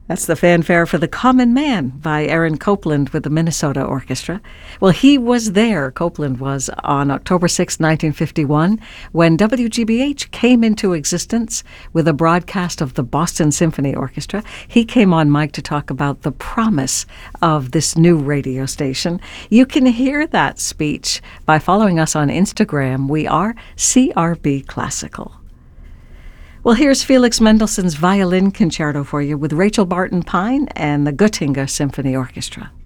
That's the fanfare for The Common Man by Aaron Copland with the Minnesota Orchestra. Well, he was there, Copland was, on October 6, 1951, when WGBH came into existence with a broadcast of the Boston Symphony Orchestra. He came on mic to talk about the promise of this new radio station. You can hear that speech by following us on Instagram. We are CRB Classical. Well, here's Felix Mendelssohn's Violin Concerto for you with Rachel Barton Pine and the Göttingen Symphony Orchestra.